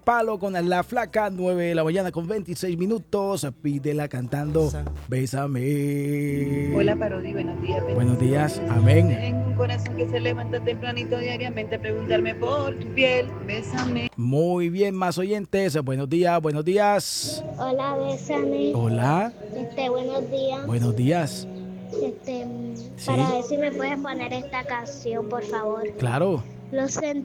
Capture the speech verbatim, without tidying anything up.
Palo con la flaca, nueve de la mañana con veintiséis minutos. Pídela cantando Bésame. Hola Parodi, buenos días. Buenos días, amén. Tengo un corazón que se levanta tempranito diariamente a preguntarme por tu piel. Bésame. Muy bien, más oyentes. Buenos días, buenos días. Hola, bésame. Hola, Este, buenos días. buenos días. Este, Sí, para ver si me puedes poner esta canción, por favor. claro. Lo sentí.